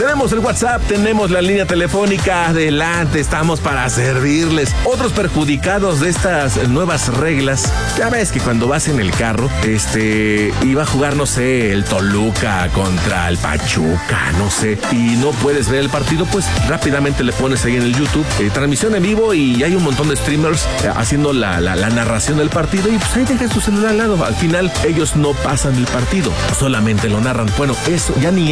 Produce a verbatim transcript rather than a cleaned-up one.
Tenemos el WhatsApp, tenemos la línea telefónica. Adelante, estamos para servirles. Otros perjudicados de estas nuevas reglas. Ya ves que cuando vas en el carro, este, iba a jugar, no sé, el Toluca contra el Pachuca, no sé, y no puedes ver el partido, pues rápidamente le pones ahí en el YouTube, eh, transmisión en vivo, y hay un montón de streamers eh, haciendo la, la, la narración del partido, y pues ahí dejas tu celular al lado. Al final ellos no pasan el partido, solamente lo narran. Bueno, eso ya ni